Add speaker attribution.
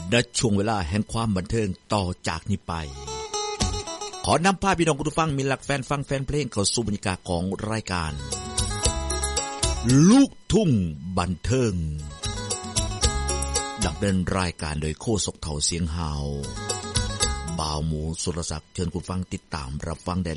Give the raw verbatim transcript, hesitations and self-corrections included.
Speaker 1: ณช่วงเวลาแห่งความบันเทิงต่อจากนี้ไปขอนำพาพี่น้องคุณผู้ฟังมีหลักแฟนฟังแฟนเพลงเข้าสู่บรรยากาศของรายการลูกทุ่งบันเทิงดำเนินรายการโดยโคศกเฒ่าเสียงฮาวบ่าวหมูสุรศักดิ์เชิญคุณฟังติดตามรับฟังได้